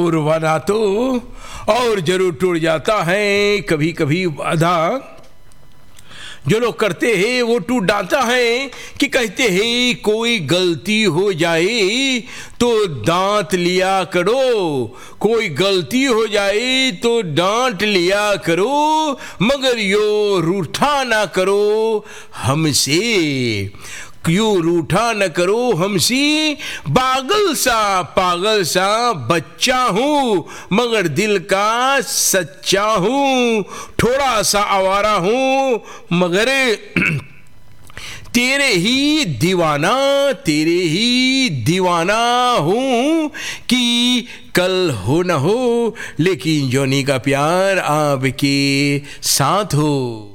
और वादा तो और जरूर टूट जाता है, कभी कभी वादा जो लोग करते हैं वो टूट जाता है। कि कहते हैं कोई गलती हो जाए तो डांट लिया करो, कोई गलती हो जाए तो डांट लिया करो, मगर यो रूठा ना करो हमसे, क्यों रूठा न करो हमसे। पागल सा बच्चा हूँ मगर दिल का सच्चा हूँ, थोड़ा सा आवारा हूँ मगर तेरे ही दीवाना हूँ। कि कल हो न हो लेकिन जॉनी का प्यार आपके साथ हो।